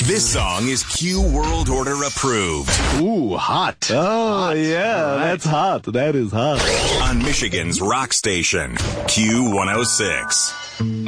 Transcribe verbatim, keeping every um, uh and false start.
This song is Q World Order approved. Ooh, hot. Oh, hot. yeah, right. That's hot. That is hot. On Michigan's rock station, Q one oh six.